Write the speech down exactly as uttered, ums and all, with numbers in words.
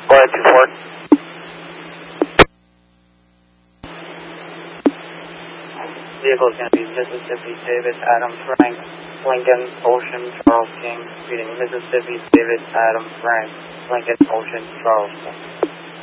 Go ahead, two four. Vehicle is going to be Mississippi, David, Adam, Frank, Lincoln, Ocean, Charles King. Speeding Mississippi, David, Adam, Frank, Lincoln, Ocean, Charles King.